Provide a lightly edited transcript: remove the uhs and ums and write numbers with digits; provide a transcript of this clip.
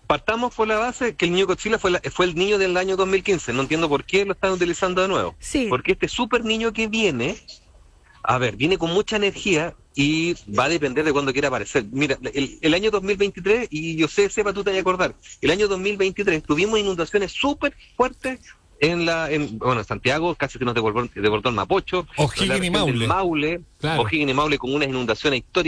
Partamos por la base que el niño Godzilla fue el niño del año 2015. No entiendo por qué lo están utilizando de nuevo. Sí. Porque este super niño que viene, viene con mucha energía y va a depender de cuándo quiera aparecer. Mira, el año 2023, y yo sé, Sepa, tú te vas a acordar, el año 2023 tuvimos inundaciones súper fuertes en Santiago, casi que nos desbordó el Mapocho, O'Higgins y Maule. Maule, Claro. O'Higgins y Maule con unas inundaciones históricas.